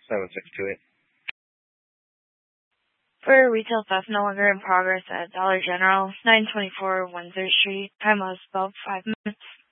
7628. For retail theft no longer in progress at Dollar General, 924 Windsor Street. Time was about 5 minutes.